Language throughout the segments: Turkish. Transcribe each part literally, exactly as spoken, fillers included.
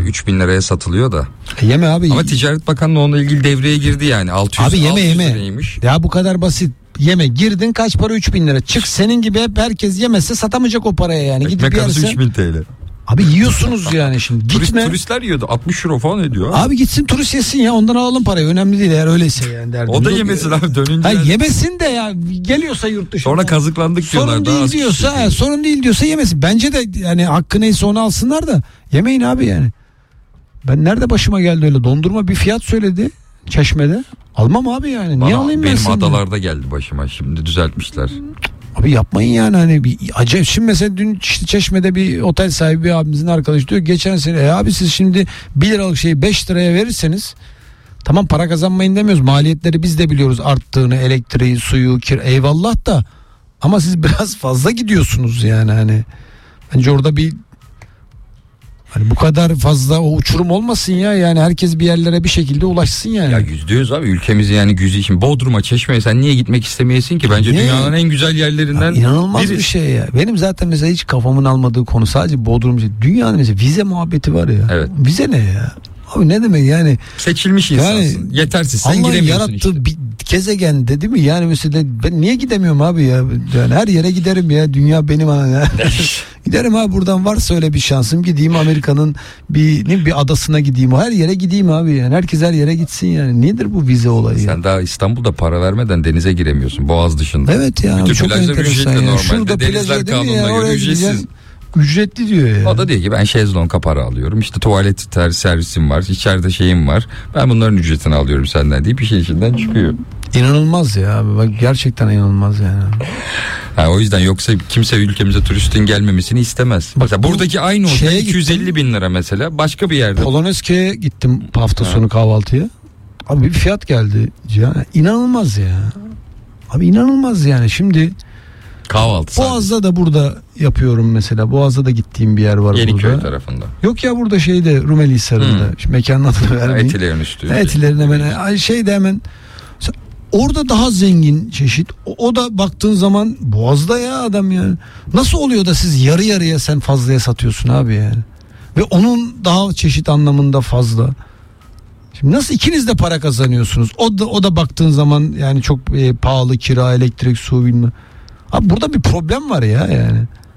üç bin liraya satılıyor da. E yeme abi. Ama Ticaret Bakanlığı onunla ilgili devreye girdi yani. altı yüz, abi yeme yeme. Liraymış. Ya bu kadar basit. Yeme, girdin kaç para, üç bin lira. Çık, senin gibi hep herkes yemezse satamayacak o paraya yani. Gidip Ekmek arası yersen... üç bin T L. Abi yiyorsunuz yani şimdi. Turist, Gitme. turistler yiyordu. altmış euro falan ediyor. Abi, abi gitsin turist yesin ya, ondan alalım parayı. Önemli değil eğer öyleyse yani derdim. o da yemesin abi dönünce. Hayır, yemesin de ya, geliyorsa yurt dışına. Sonra kazıklandık diyorlar. Sorun değil diyorsa, he, sorun değil diyorsa yemesin. Bence de yani hakkı neyse onu alsınlar da yemeyin abi yani. Ben nerede başıma geldi öyle, dondurma bir fiyat söyledi Çeşme'de. Almam abi yani. Niye Bana, alayım ben benim senden? adalarda geldi başıma, şimdi düzeltmişler. Abi yapmayın yani, hani bir acayip. Şimdi mesela dün işte Çeşme'de bir otel sahibi bir abimizin arkadaşı diyor, geçen sene e abi siz şimdi bir liralık şeyi beş liraya verirseniz tamam, para kazanmayın demiyoruz, maliyetleri biz de biliyoruz arttığını, elektriği, suyu, kira, eyvallah da ama siz biraz fazla gidiyorsunuz yani. Hani bence orada bir, hani bu kadar fazla o uçurum olmasın ya, yani herkes bir yerlere bir şekilde ulaşsın yani. Ya yüzde yüz abi, ülkemizi yani güzü için Bodrum'a, Çeşme'ye sen niye gitmek istemeyesin ki? Bence niye? Dünyanın en güzel yerlerinden ya, inanılmaz biri. Bir şey ya. Benim zaten mesela hiç kafamın almadığı konu sadece Bodrum. Dünyanın mesela vize muhabbeti var ya. Evet. Vize ne ya? Abi ne demek yani? Seçilmiş insansın. Yani, yetersiz. Sen Allah'ın giremiyorsun yarattığı işte. bir gezegende değil mi? Yani mesela ben niye gidemiyorum abi ya? Yani her yere giderim ya. Dünya benim ha ya. Giderim abi, buradan varsa öyle bir şansım, gideyim Amerika'nın bir ne bir adasına gideyim. Her yere gideyim abi yani. Herkes her yere gitsin yani. Nedir bu vize olayı? Sen ya? daha İstanbul'da para vermeden denize giremiyorsun. Boğaz dışında. Evet ya. Bütün çok plajlar enteresan ücretli ya. normalde. Şurada Denizler plaja değil mi ya? kanununa Oraya göre ücretsiz. gideceğim. Ücretli diyor ya. O da diyor ki ben şezlonga para alıyorum. İşte tuvalet ter servisim var. İçeride şeyim var. Ben bunların ücretini alıyorum senden deyip bir şey içinden çıkıyor. İnanılmaz ya abi. Bak gerçekten inanılmaz yani. Ha, o yüzden yoksa kimse ülkemize turistin gelmemesini istemez. Bak, mesela buradaki aynı otel iki yüz elli gittim, bin lira mesela, başka bir yerde. Polonezköy'e gittim hafta ha. sonu kahvaltıya. Abi bir fiyat geldi Cihan. İnanılmaz ya. Abi inanılmaz yani. Şimdi Kahvaltı Boğaz'da da burada yapıyorum mesela. Boğaz'da da gittiğim bir yer var Yeniköy burada. tarafında. Yok ya, burada şeyde Rumeli Hisarı'nda. Hmm. Şimdi mekanın adını vermeyeyim. Etilerin üstü. Etilerin hemen şeyde hemen. Orada daha zengin çeşit. O, o da baktığın zaman Boğaz'da ya adam yani. Nasıl oluyor da siz yarı yarıya sen fazlaya satıyorsun abi yani? Ve onun daha çeşit anlamında fazla. Şimdi nasıl ikiniz de para kazanıyorsunuz? O da o da baktığın zaman yani çok e, pahalı, kira, elektrik, su bilmem. Abi burada bir problem var ya yani.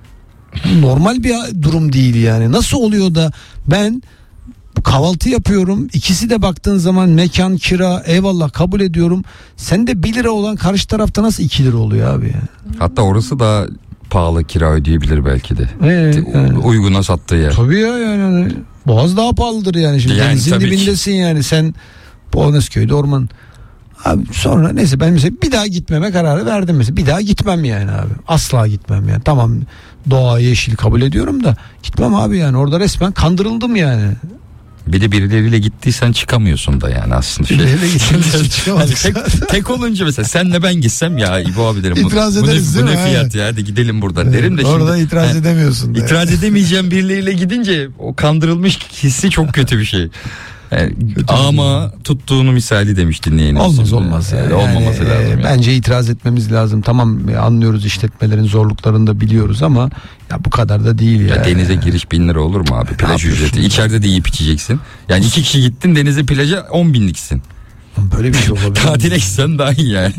Normal bir durum değil yani. Nasıl oluyor da ben kahvaltı yapıyorum, İkisi de baktığın zaman mekan, kira, eyvallah kabul ediyorum. Sen de bir lira olan karşı tarafta nasıl iki lira oluyor abi yani? Hatta orası daha pahalı kira ödeyebilir belki de. Evet, yani. Uyguna sattığı yer. Tabii ya yani. Boğaz daha pahalıdır yani. Şimdi yani, denizin dibindesin ki. Yani sen Polonezköy'de orman. Abi sonra neyse ben mesela bir daha gitmeme kararı verdim mesela. Bir daha gitmem yani abi. Asla gitmem yani. Tamam, doğa, yeşil kabul ediyorum da gitmem abi yani. Orada resmen kandırıldım yani. Bir de birileriyle gittiysen çıkamıyorsun da yani aslında. Şey. Birileriyle gittiğimizde hani tek, tek olunca mesela senle ben gitsem ya İbo abi derim. İtiraz bu, ederiz bu ne, değil bu mi? ne fiyat Aynen. ya, hadi gidelim buradan Evet, derim de. orada şimdi, itiraz he, edemiyorsun. Da İtiraz edemeyeceğim birileriyle gidince o kandırılmış hissi çok kötü bir şey. Yani, ama tuttuğunu misali demiş dinleyenimiz. Olmaz olmaz yani. yani. Olmaması yani, lazım. Yani. Bence itiraz etmemiz lazım. Tamam, anlıyoruz işletmelerin zorluklarını da biliyoruz ama ya bu kadar da değil ya. Ya denize giriş bin lira olur mu abi? Plaj ücreti. İçeride de yiyip içeceksin. Yani iki kişi gittin denize, plaja on binliksin. Böyle bir şey olabilir. Tatile gitsen daha iyi yani.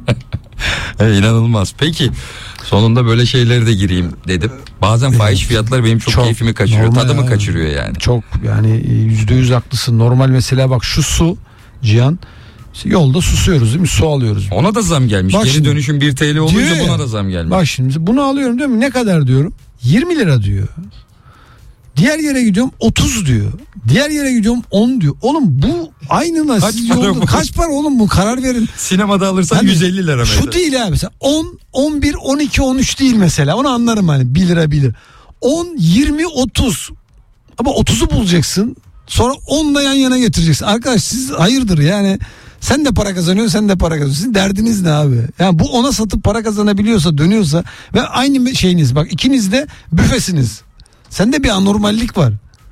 Evet, inanılmaz. Peki sonunda böyle şeylere de gireyim dedim. Bazen fahiş fiyatlar benim çok, çok keyfimi kaçırıyor. Tadımı ya. kaçırıyor yani. Çok yani yüzde yüz haklısın. Normal mesela bak şu su Cihan, yolda susuyoruz değil mi? Su alıyoruz. Ona da zam gelmiş. Bak Geri şimdi, dönüşüm bir TL olunca buna da zam gelmiş. Bak şimdi bunu alıyorum diyor mu? Ne kadar diyorum? yirmi lira diyor. Diğer yere gidiyorum otuz diyor. Diğer yere gidiyorum on diyor. Oğlum bu aynı kaç siz para yolda, bu? Kaç para oğlum bu, karar verin. Sinemada alırsan hani, yüz elli lira mesela. Şu değil abi mesela on, on bir, on iki, on üç değil mesela. Onu anlarım hani bir lira bir lira. on, yirmi, otuz. Ama otuzu bulacaksın. Sonra onla yan yana getireceksin. Arkadaş siz hayırdır yani. Sen de para kazanıyorsun, sen de para kazanıyorsun. Sizin derdiniz ne abi? Yani bu ona satıp para kazanabiliyorsa, dönüyorsa ve aynı şeyiniz, bak ikiniz de büfesiniz. Sende bir anormallik var.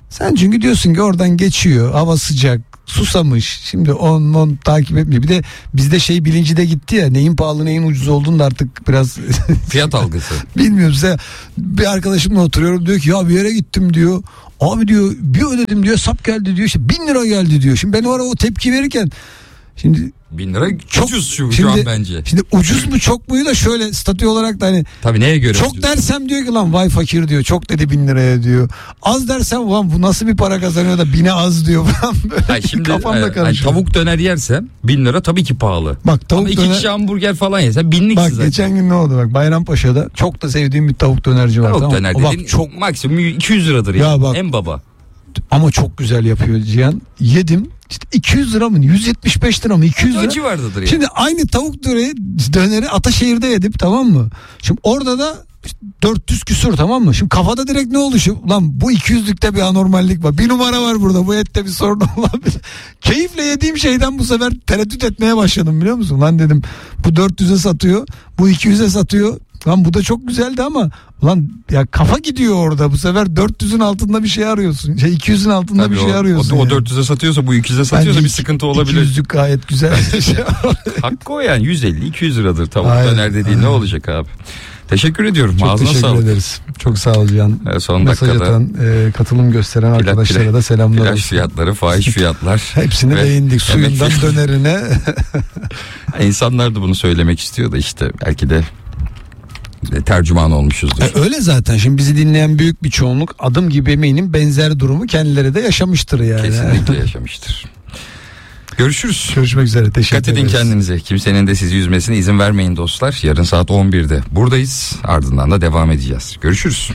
Sen çünkü diyorsun ki oradan geçiyor, hava sıcak, susamış, şimdi on on takip etmiyor. Bir de bizde şey bilinci de gitti ya, neyin pahalı neyin ucuz olduğunu da artık biraz fiyat algısı. Bilmiyorum size, bir arkadaşımla oturuyorum, diyor ki ya bir yere gittim diyor. Abi diyor bir ödedim diyor, sap geldi diyor, işte bin lira geldi diyor. Şimdi ben o ara o tepki verirken, şimdi bin lira çok ucuz şu, şimdi, şu an bence. Şimdi ucuz mu çok muyu da şöyle statü olarak da hani. Tabii neye göre? Çok dersem diyor ki lan vay fakir diyor, çok dedi bin liraya diyor. Az dersem ulan bu nasıl bir para kazanıyor da bine az diyor falan böyle. Ay şimdi kafamda e, karışıyor. ay tavuk döner yersem bin lira tabii ki pahalı. Bak tavuk Ama iki döner... kişi hamburger falan yesen binlik Bak zaten. geçen gün ne oldu, bak Bayrampaşa'da çok da sevdiğim bir tavuk dönerci var. Tavuk tamam. döner O bak dediğin çok, maksimum iki yüz liradır ya yani. Bak, en baba. ama çok güzel yapıyor Cihan. Yedim. İşte iki yüz lira mı? yüz yetmiş beş lira mı? iki yüz lira. O civardadır yani. Şimdi aynı tavuk döneri, döneri Ataşehir'de yedim, tamam mı? Şimdi orada da işte dört yüz küsur, tamam mı? Şimdi kafada direkt ne oluşuyor? Lan bu iki yüzlükte bir anormallik var. Bir numara var burada. Bu ette bir sorun olabilir. Keyifle yediğim şeyden bu sefer tereddüt etmeye başladım, biliyor musun? Lan dedim bu dört yüze satıyor. Bu iki yüze satıyor. Lan bu da çok güzeldi ama ulan ya kafa gidiyor orada, bu sefer dört yüzün altında bir şey arıyorsun. Şey iki yüzün altında Tabii bir şey o, arıyorsun. O, o yani. dört yüze satıyorsa bu iki yüze satıyorsa Bence bir sıkıntı olabilir. iki yüzlük gayet güzel. Hakkı o yani, yüz elli iki yüz liradır tavuk Aynen, döner dediğin aynen. ne olacak abi. Teşekkür ediyorum. Çok Ağzına teşekkür sağlık. ederiz. Çok sağ ol Cihan. Evet, son Mesaj dakikada atan, e, katılım gösteren Plaj- arkadaşlara da selamlar plaj olsun. fiyatları, fahiş fiyatlar. Hepsini ve değindik. Suyundan emek- dönerine. İnsanlar da bunu söylemek istiyor da işte belki de tercüman olmuşuzdur. E, öyle zaten. Şimdi bizi dinleyen büyük bir çoğunluk adım gibi eminim benzer durumu kendileri de yaşamıştır yani. Kesinlikle yaşamıştır. Görüşürüz. Görüşmek üzere. Teşekkür Dikkat edin ederiz. kendinize. Kimsenin de sizi yüzmesine izin vermeyin dostlar. Yarın saat on birde buradayız. Ardından da devam edeceğiz. Görüşürüz.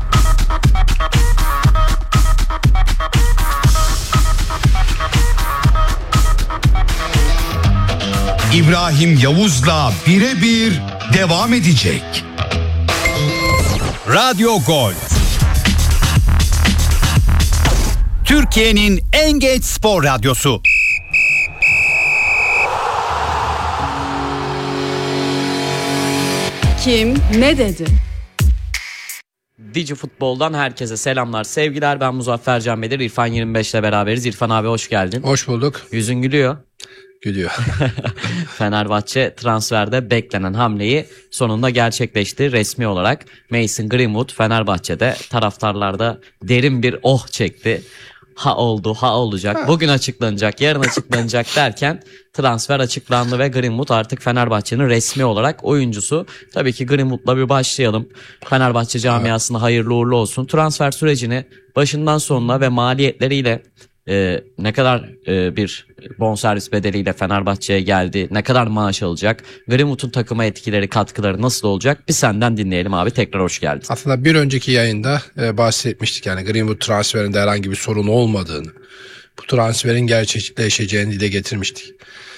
İbrahim Yavuz'la birebir devam edecek. Radyo Gol. Türkiye'nin en geç spor radyosu. Kim ne dedi? Digi Futbol'dan herkese selamlar, sevgiler. Ben Muzaffer Can Bedir, İrfan yirmi beş ile beraberiz. İrfan abi hoş geldin. Hoş bulduk. Yüzün gülüyor. Gülüyor. Fenerbahçe transferde beklenen hamleyi sonunda gerçekleşti resmi olarak. Mason Greenwood Fenerbahçe'de, taraftarlarda derin bir oh çekti. Ha oldu, ha olacak, bugün açıklanacak, yarın açıklanacak derken transfer açıklandı ve Greenwood artık Fenerbahçe'nin resmi olarak oyuncusu. Tabii ki Greenwood'la bir başlayalım. Fenerbahçe camiasına hayırlı uğurlu olsun. Transfer sürecini başından sonuna ve maliyetleriyle e, ne kadar e, bir bonservis bedeliyle Fenerbahçe'ye geldi, ne kadar maaş alacak, Greenwood'un takıma etkileri, katkıları nasıl olacak, bir senden dinleyelim abi. Tekrar hoş geldin. Aslında bir önceki yayında e, bahsetmiştik, yani Greenwood transferinde herhangi bir sorun olmadığını, bu transferin gerçekleşeceğini dile getirmiştik.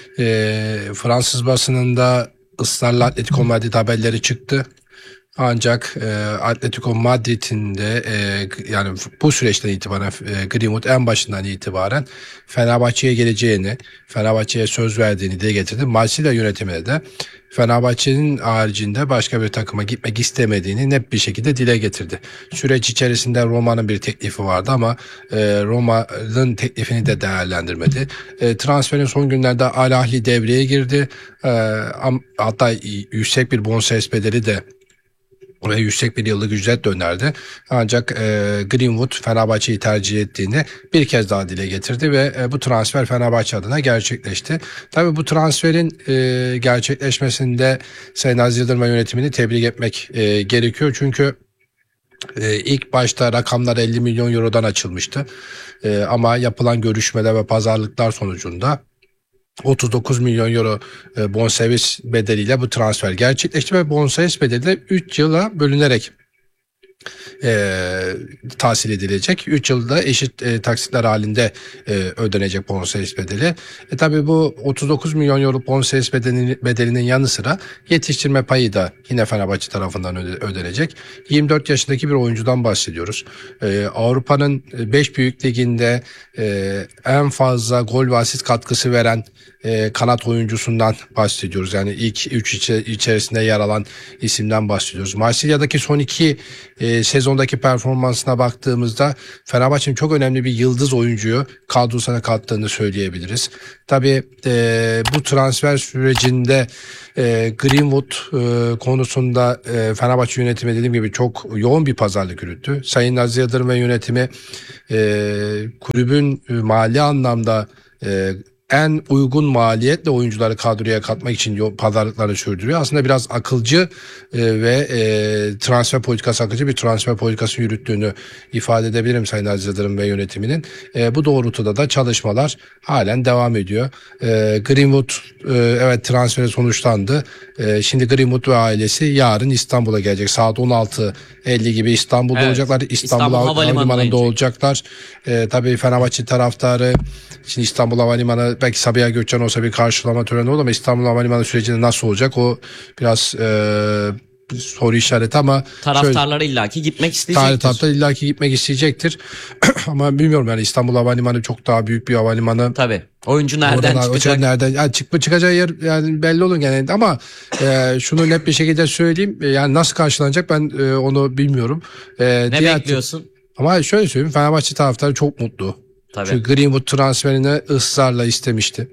E, Fransız basınında ısrarla Atletico Madrid haberleri çıktı. Ancak e, Atletico Madrid'in de e, yani bu süreçten itibaren e, Greenwood en başından itibaren Fenerbahçe'ye geleceğini, Fenerbahçe'ye söz verdiğini dile getirdi. Marsilya yönetimine de Fenerbahçe'nin haricinde başka bir takıma gitmek istemediğini net bir şekilde dile getirdi. Süreç içerisinde Roma'nın bir teklifi vardı ama e, Roma'nın teklifini de değerlendirmedi. E, transferin son günlerde Al Ahly devreye girdi. E, hatta yüksek bir bonservis bedeli de ve yüksek bir yıllık ücret de önerdi. Ancak e, Greenwood Fenerbahçe'yi tercih ettiğini bir kez daha dile getirdi ve e, bu transfer Fenerbahçe adına gerçekleşti. Tabii bu transferin e, gerçekleşmesinde Sayın Aziz Yıldırım yönetimini tebrik etmek e, gerekiyor. Çünkü e, ilk başta rakamlar elli milyon eurodan açılmıştı. E, ama yapılan görüşmeler ve pazarlıklar sonucunda otuz dokuz milyon euro e, bonservis bedeliyle bu transfer gerçekleşti ve bonservis bedeli de üç yıla bölünerek e, tahsil edilecek. üç yılda eşit e, taksitler halinde e, ödenecek bonservis bedeli. E, tabii bu otuz dokuz milyon euro bonservis bedelinin, bedelinin yanı sıra yetiştirme payı da yine Fenerbahçe tarafından öde, ödenecek. yirmi dört yaşındaki bir oyuncudan bahsediyoruz. E, Avrupa'nın beş büyük liginde e, en fazla gol ve asist katkısı veren e, kanat oyuncusundan bahsediyoruz. Yani ilk üç içe, içerisinde yer alan isimden bahsediyoruz. Marsilya'daki son iki e, sezondaki performansına baktığımızda Fenerbahçe'nin çok önemli bir yıldız oyuncuyu kadrosuna kattığını söyleyebiliriz. Tabii e, bu transfer sürecinde e, Greenwood e, konusunda e, Fenerbahçe yönetimi dediğim gibi çok yoğun bir pazarlık yürüttü. Sayın Aziz Yıldırım ve yönetimi e, kulübün e, mali anlamda e, en uygun maliyetle oyuncuları kadroya katmak için pazarlıkları sürdürüyor. Aslında biraz akılcı e, ve e, transfer politikası akılcı bir transfer politikası yürüttüğünü ifade edebilirim Sayın Aziz Yıldırım ve yönetiminin. E, bu doğrultuda da çalışmalar halen devam ediyor. E, Greenwood e, evet transferi sonuçlandı. E, şimdi Greenwood ve ailesi yarın İstanbul'a gelecek. Saat on altı elli gibi İstanbul'da Evet, olacaklar. İstanbul, İstanbul Havalimanı'na Havalimanı'nda inecek. olacaklar. E, tabii Fenerbahçe taraftarı şimdi İstanbul Havalimanı belki Sabiha Gökçen olsa bir karşılama töreni olur ama İstanbul Havalimanı sürecinde nasıl olacak o biraz e, soru işareti ama Taraftarları illaki gitmek şöyle, isteyecektir. taraftar illaki gitmek isteyecektir. Ama bilmiyorum yani İstanbul Havalimanı çok daha büyük bir havalimanı. Tabii. Oyuncu nereden Oradan, çıkacak? Nereden, yani çıkma çıkacağı yer yani belli olur genelde ama e, şunu net bir şekilde söyleyeyim e, yani nasıl karşılanacak ben e, onu bilmiyorum. E, Ne diğer- bekliyorsun? Ama şöyle söyleyeyim Fenerbahçe taraftarı çok mutlu. Tabii. Çünkü Greenwood transferini ısrarla istemişti.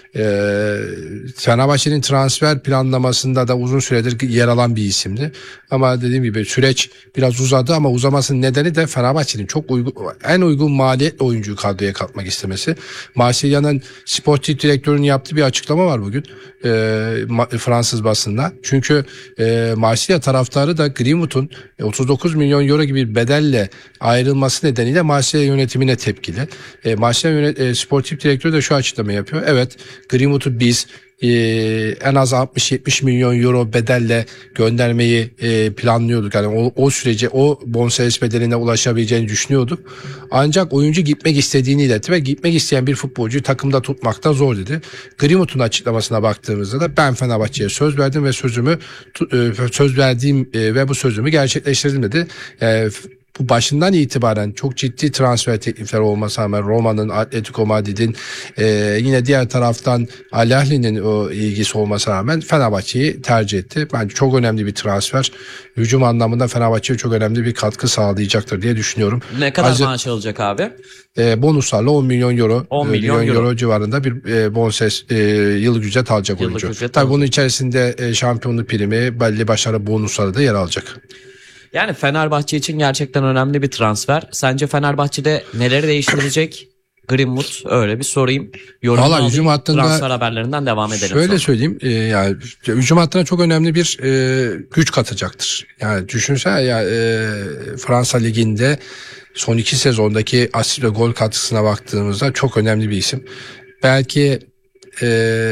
Ee, Fenerbahçe'nin transfer planlamasında da uzun süredir yer alan bir isimdi. Ama dediğim gibi süreç biraz uzadı ama uzamasının nedeni de Fenerbahçe'nin çok uygun, en uygun maliyetle oyuncuyu kadroya katmak istemesi. Marsilya'nın sportif direktörünün yaptığı bir açıklama var bugün e, Ma- Fransız basında. Çünkü e, Marsilya taraftarı da Greenwood'un otuz dokuz milyon euro gibi bir bedelle ayrılması nedeniyle Marsilya yönetimine tepkili. E, Marsilya yönet- e, sportif direktörü de şu açıklama yapıyor. Evet, Greenwood'u biz e, en az altmış yetmiş milyon euro bedelle göndermeyi e, planlıyorduk. Yani o, o sürece o bonservis bedeline ulaşabileceğini düşünüyorduk. Ancak oyuncu gitmek istediğini iletti ve gitmek isteyen bir futbolcuyu takımda tutmakta zor dedi. Greenwood'un açıklamasına baktığımızda da ben Fenerbahçe'ye söz verdim ve sözümü tu- e, söz verdiğim e, ve bu sözümü gerçekleştirdim dedi. E, Bu başından itibaren çok ciddi transfer teklifleri olmasına rağmen Roma'nın, Atletico Madrid'in e, yine diğer taraftan Al Ahly'nin o ilgisi olmasına rağmen Fenerbahçe'yi tercih etti. Bence çok önemli bir transfer. Hücum anlamında Fenerbahçe'ye çok önemli bir katkı sağlayacaktır diye düşünüyorum. Ne kadar Ayrıca, maaş alacak abi? e, bonuslarla on milyon euro, on e, milyon euro. civarında bir e, bonservis e, yıllık ücret alacak Yıllık oyuncu. ücret Tabii alacak. bunun içerisinde e, şampiyonluk primi, belli başarı bonusları da yer alacak. Yani Fenerbahçe için gerçekten önemli bir transfer. Sence Fenerbahçe'de neleri değiştirecek? Greenwood öyle bir sorayım. Yorumu Vallahi alayım. hücum hattında Transfer haberlerinden devam edelim. Şöyle sonra. söyleyeyim e, yani hücum hattına çok önemli bir e, güç katacaktır. Yani düşünsene ya e, Fransa Ligi'nde son iki sezondaki asist ve gol katkısına baktığımızda çok önemli bir isim. Belki e,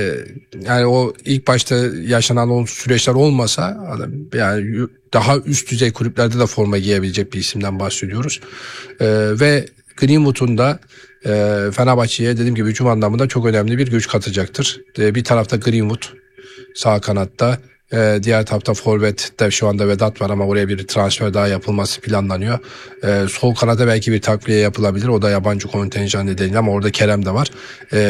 yani o ilk başta yaşanan o süreçler olmasa yani daha üst düzey kulüplerde de forma giyebilecek bir isimden bahsediyoruz. E, ve Greenwood'un da e, Fenerbahçe'ye dediğim gibi hücum anlamında çok önemli bir güç katacaktır. E, bir tarafta Greenwood sağ kanatta, e, diğer tarafta forvette şu anda Vedat var ama oraya bir transfer daha yapılması planlanıyor. E, sol kanada belki bir takviye yapılabilir. O da yabancı kontenjan nedeniyle ama orada Kerem de var. E,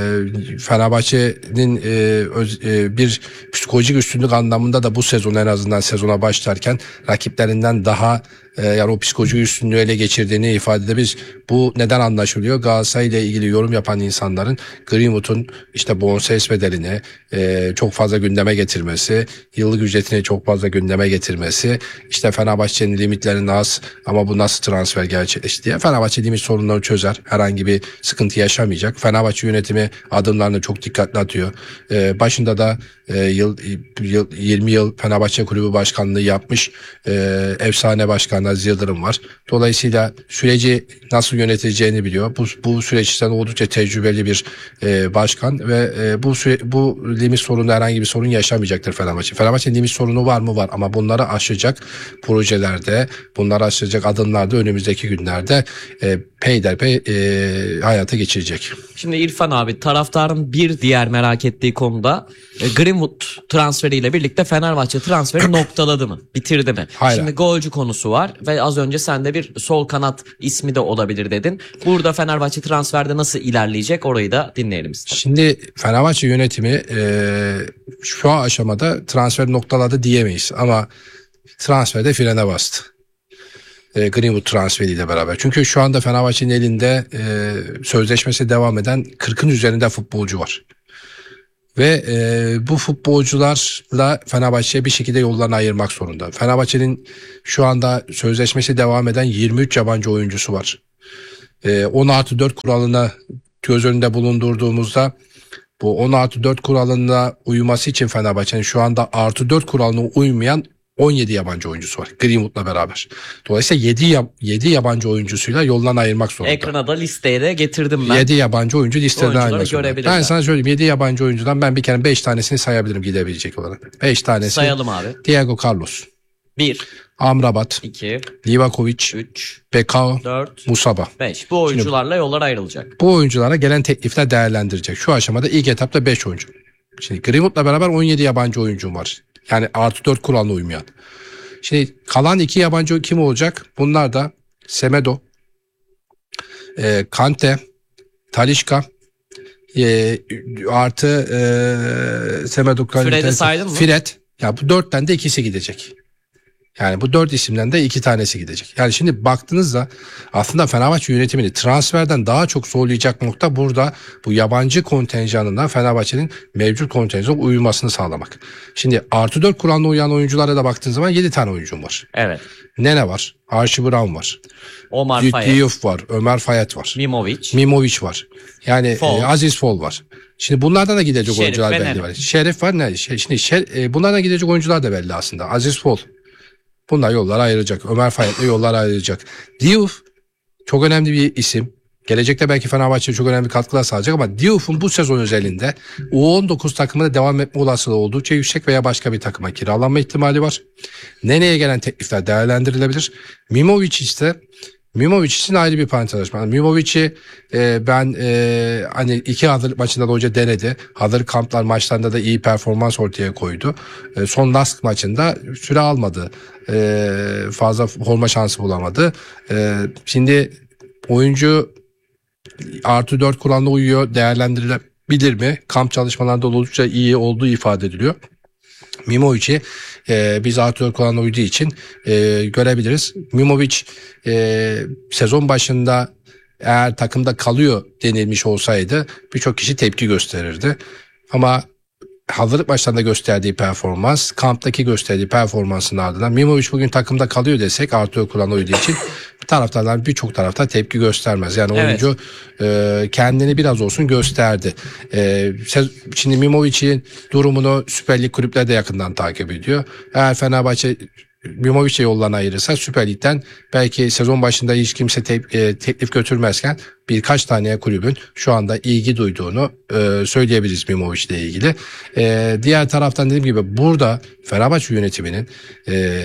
Fenerbahçe'nin e, öz, e, bir psikolojik üstünlük anlamında da bu sezon en azından sezona başlarken rakiplerinden daha e, yani o psikolojik üstünlüğü ele geçirdiğini ifade edebiliriz. Bu neden anlaşılıyor? Galatasaray ile ilgili yorum yapan insanların Greenwood'un işte bonservis bedelini e, çok fazla gündeme getirmesi, yıllık ücretini çok fazla gündeme getirmesi, işte Fenerbahçe'nin limitlerini az ama bu nasıl transfer gerçekleşti diye. Fenerbahçe limit sorunları çözer. Herhangi bir sıkıntı yaşamayacak. Fenerbahçe yönetimi adımlarını çok dikkatli atıyor. E, başında da e, yıl, yıl yirmi yıl Fenerbahçe Kulübü Başkanlığı yapmış e, efsane başkan Aziz Yıldırım var. Dolayısıyla süreci nasıl yöneteceğini biliyor. Bu, bu süreçten oldukça tecrübeli bir e, başkan ve e, bu süre, bu limit sorunu herhangi bir sorun yaşamayacaktır Fenerbahçe. Fenerbahçe'nin limit sorunu var mı? Var ama bunları aşacak projelerde, bunları aşacak adımlarda önümüzdeki günlerde e, peyderpey e, hayata geçirecek. Şimdi İrfan abi, taraftarın bir diğer merak ettiği konuda e, Greenwood transferiyle birlikte Fenerbahçe transferi noktaladı mı? Bitirdi mi? Hayır. Şimdi golcü konusu var. var ve az önce sen de bir sol kanat ismi de olabilir dedin. Burada Fenerbahçe transferde nasıl ilerleyecek orayı da dinleyelim istedim. Şimdi Fenerbahçe yönetimi e, şu aşamada transfer noktaladı diyemeyiz ama transferde frene bastı. E, Greenwood transferiyle beraber. Çünkü şu anda Fenerbahçe'nin elinde e, sözleşmesi devam eden kırkın üzerinde futbolcu var. Ve e, bu futbolcularla Fenerbahçe bir şekilde yollarını ayırmak zorunda. Fenerbahçe'nin şu anda sözleşmesi devam eden yirmi üç yabancı oyuncusu var. E, on artı dört kuralına göz önünde bulundurduğumuzda bu on artı dört kuralına uyması için Fenerbahçe'nin şu anda artı dört kuralına uymayan on yedi yabancı oyuncusu var Greenwood'la beraber. Dolayısıyla yedi, yedi yabancı oyuncusuyla yoldan ayırmak zorunda. Ekrana da listeye de getirdim ben. yedi yabancı oyuncu listeden Oyuncuları ayırmak zorunda. görebilirler. Ben sana söyleyeyim, yedi yabancı oyuncudan ben bir kere beş tanesini sayabilirim gidebilecek olarak. beş tanesi. Sayalım abi. Diego Carlos, bir, Amrabat, iki, Livakovic, üç, Bekao, dört, Musaba. beş. Bu oyuncularla yollar ayrılacak. Bu oyunculara gelen teklifler değerlendirecek. Şu aşamada ilk etapta beş oyuncu. Şimdi Greenwood'la beraber on yedi yabancı oyuncum var. Yani artı dört kuralına uymayan. Şimdi kalan iki yabancı kim olacak? Bunlar da Semedo, e, Kante, Talisca, e, artı e, Semedo, Kante, Fred'i saydın mı? Fred. Ya bu dörtten de ikisi gidecek. Yani bu dört isimden de iki tanesi gidecek. Yani şimdi baktığınızda aslında Fenerbahçe yönetimini transferden daha çok zorlayacak nokta burada bu yabancı kontenjanından Fenerbahçe'nin mevcut kontenjana uyumasını sağlamak. Şimdi artı dört kuralına uyan oyunculara da baktığın zaman yedi tane oyuncum var. Evet. Nene var, Archie Brown var, Omar Fayet, Diouf var, Ömer Fayet var, Mimovic, Mimovic var. Yani Fall. e, Aziz Fall var. Şimdi bunlardan da gidecek Şerif oyuncular ve belli Nene. var. Şerif var ne? Şey, şimdi şer, e, bunlardan gidecek oyuncular da belli aslında. Aziz Fall. Bunlar yollar ayrılacak. Ömer Fayet'le yollar ayrılacak. Diouf çok önemli bir isim. Gelecekte belki Fenerbahçe'ye çok önemli katkılar sağlayacak ama Diouf'un bu sezon özelinde U on dokuz takımına devam etme olasılığı oldukça yüksek veya başka bir takıma kiralanma ihtimali var. Nene'ye gelen teklifler değerlendirilebilir. Mimovic ise Mimovic için ayrı bir parantez açma. Mimovic'i e, ben e, hani iki hazırlık maçında da hoca denedi. Hazırlık kamplar maçlarında da iyi performans ortaya koydu. E, son Lask maçında süre almadı. E, fazla forma şansı bulamadı. E, şimdi oyuncu artı dört kuralına uyuyor. Değerlendirilebilir mi? Kamp çalışmalarında oldukça iyi olduğu ifade ediliyor. Mimovic'i e, biz artı dört kuralına uyduğu için e, görebiliriz. Mimovic e, sezon başında eğer takımda kalıyor denilmiş olsaydı birçok kişi tepki gösterirdi. Ama hazırlık maçlarında gösterdiği performans, kamptaki gösterdiği performansın ardından Mimovic bugün takımda kalıyor desek artı dört kuralına uyduğu için taraftarlar birçok taraftar tepki göstermez. Yani Evet. oyuncu e, kendini biraz olsun gösterdi. E, şimdi Mimovic'in durumunu Süper Lig kulüpler de yakından takip ediyor. Eğer Fenerbahçe Mimovic'e yollarına ayırırsa Süper Lig'den belki sezon başında hiç kimse te- e, teklif götürmezken birkaç tane kulübün şu anda ilgi duyduğunu e, söyleyebiliriz Mimovic ile ilgili. E, diğer taraftan dediğim gibi burada Fenerbahçe yönetiminin e,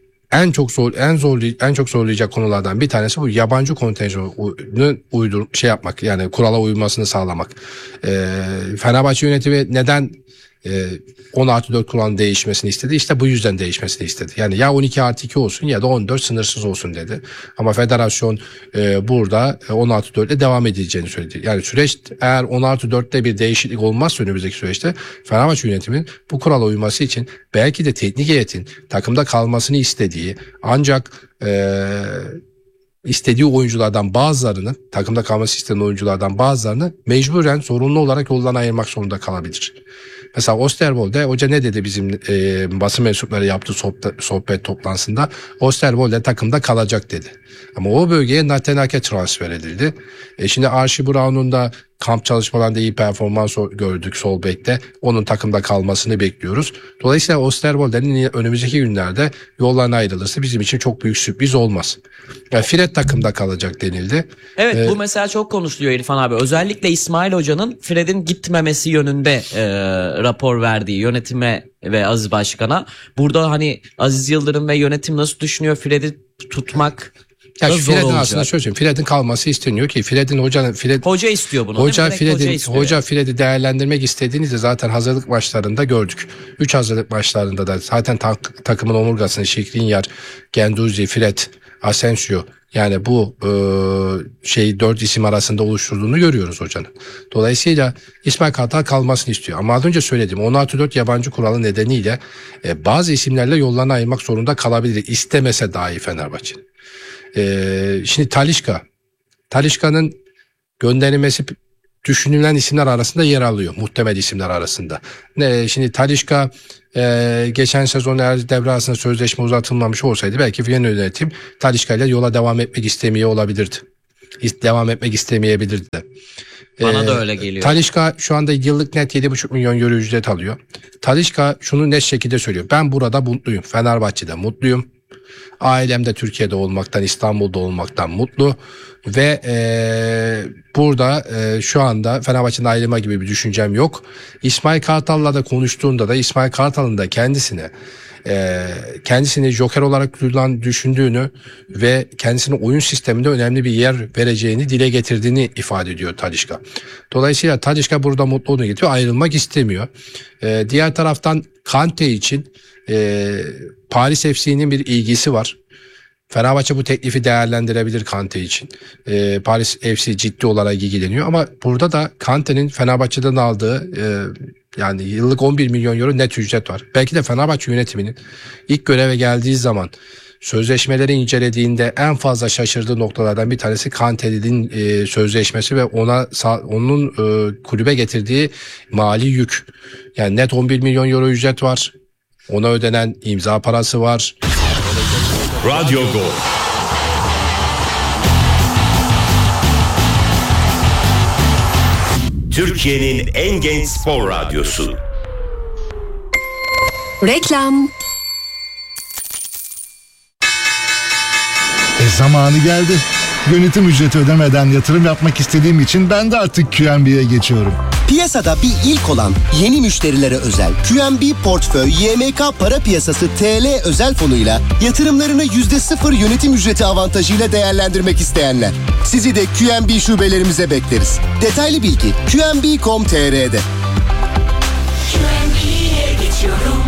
en çok zor en zorlu en çok zorlayacak konulardan bir tanesi bu yabancı kontenjanı uydur şey yapmak, yani kurala uymasını sağlamak. E, Fenerbahçe yönetimi neden e, on artı dört kuralın değişmesini istedi? İşte bu yüzden değişmesini istedi. Yani ya on iki artı iki olsun ya da on dört sınırsız olsun dedi. Ama federasyon e, burada on artı dört ile devam edileceğini söyledi. Yani süreç eğer on artı dörtte bir değişiklik olmazsa önümüzdeki süreçte Fenerbahçe yönetiminin bu kurala uyması için belki de teknik heyetin takımda kalmasını istediği ancak eee istediği oyunculardan bazılarını, takımda kalması istenen oyunculardan bazılarını mecburen zorunlu olarak yoldan ayırmak zorunda kalabilir. Mesela Osterwolde hoca ne dedi bizim e, basın mensupları yaptığı sohbet, sohbet toplantısında? Osterwolde takımda kalacak dedi. Ama o bölgeye Natenake transfer edildi. E şimdi Archie Brown'un da kamp çalışmalarında iyi performans gördük sol bekte. Onun takımda kalmasını bekliyoruz. Dolayısıyla Osterwolde'nin önümüzdeki günlerde yollarına ayrılırsa bizim için çok büyük sürpriz olmaz. Yani Fred takımda kalacak denildi. Evet Ee, bu mesela çok konuşuluyor İrfan abi. Özellikle İsmail Hoca'nın Fred'in gitmemesi yönünde e, rapor verdiği yönetime ve Aziz Başkan'a. Burada hani Aziz Yıldırım ve yönetim nasıl düşünüyor Fred'i tutmak Ya da şu zor Fred'in olacak. aslında söyleyeyim. Fred'in kalması isteniyor ki Fred'in hocanın Fred Hoca istiyor bunu. Hoca değil mi? Direkt Fred'in istiyor. hoca Fred'i değerlendirmek istediğini de zaten hazırlık maçlarında gördük. Üç hazırlık maçlarında da zaten tak, takımın omurgasını Skriniar, Guendouzi, Fred, Asensio yani bu e, şey dört isim arasında oluşturduğunu görüyoruz hocanın. Dolayısıyla İsmail Kartal kalmasını istiyor. Ama az önce söyledim on artı dört yabancı kuralı nedeniyle e, bazı isimlerle yollarını ayırmak zorunda kalabilir. İstemese dahi Fenerbahçe. E, şimdi Talisca. Talisca'nın gönderilmesi düşünülen isimler arasında yer alıyor. Muhtemel isimler arasında. Ne, şimdi Talisca e, geçen sezon eğer devre arasında sözleşme uzatılmamış olsaydı belki Viyana yönetim Talisca ile yola devam etmek istemiyor olabilirdi. Devam etmek istemeyebilirdi de. Bana Ee, da öyle geliyor. Talisca şu anda yıllık net yedi buçuk milyon euro ücret alıyor. Talisca şunu net şekilde söylüyor. Ben burada mutluyum. Fenerbahçe'de mutluyum. Ailem de Türkiye'de olmaktan, İstanbul'da olmaktan mutlu. Ve e, burada e, şu anda Fenerbahçe'nin ayrılma gibi bir düşüncem yok. İsmail Kartal'la da konuştuğunda da İsmail Kartal'ın da kendisine e, kendisini joker olarak kullan düşündüğünü ve kendisine oyun sisteminde önemli bir yer vereceğini dile getirdiğini ifade ediyor Talisca. Dolayısıyla Talisca burada mutluluğunu getiriyor, ayrılmak istemiyor. E, diğer taraftan Kante için e, Paris F C'nin bir ilgisi var. Fenerbahçe bu teklifi değerlendirebilir Kante için. Ee, Paris F C ciddi olarak ilgileniyor ama burada da Kante'nin Fenerbahçe'den aldığı e, yani yıllık on bir milyon euro net ücret var. Belki de Fenerbahçe yönetiminin ilk göreve geldiği zaman sözleşmeleri incelediğinde en fazla şaşırdığı noktalardan bir tanesi Kante'nin e, sözleşmesi ve ona onun e, kulübe getirdiği mali yük. Yani net on bir milyon euro ücret var. Ona ödenen imza parası var. Radyo Gol. Türkiye'nin en genç spor radyosu. Reklam. E zamanı geldi. Yönetim ücreti ödemeden yatırım yapmak istediğim için ben de artık Q N B'ye geçiyorum. Piyasada bir ilk olan yeni müşterilere özel Q N B Portföy Y M K Para Piyasası T L özel fonuyla yatırımlarını yüzde sıfır yönetim ücreti avantajıyla değerlendirmek isteyenler. Sizi de Q N B şubelerimize bekleriz. Detaylı bilgi Q N B nokta com nokta T R'de. Q N B'ye geçiyorum.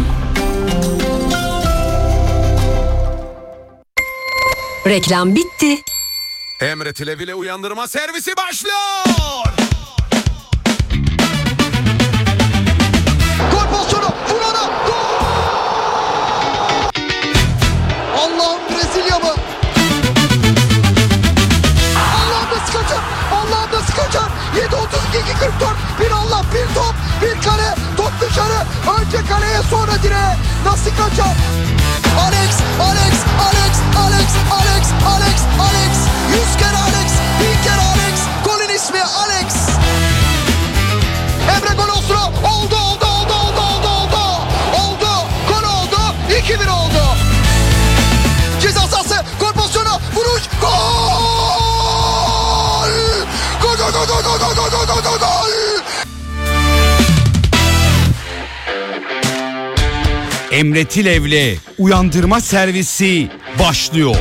Reklam bitti. Emre Tilevile uyandırma servisi başlıyor. Gol pozisyonu. Vur ona. Gol. Allah'ım Brezilya mı? Allah'ım nasıl kaçar? Allah'ım nasıl kaçar? yedi otuz iki kırk dört. Bir Allah bir top. Bir kare. Top dışarı. Önce kaleye sonra direğe. Nasıl kaçar? Alex, Alex, Alex, Alex, Alex, Alex, Alex. Yüz kere Alex, bin kere Alex. Golün ismi Alex. Emre gol olsun. Oldu, oldu, oldu, oldu, oldu, oldu. Oldu, gol oldu. iki bir oldu. Ceza sahası, gol pozisyonu, vuruş, gol! Gol, gol, gol, gol, gol, gol, gol, gol, gol, gol! Emre Tilevle uyandırma servisi başlıyor.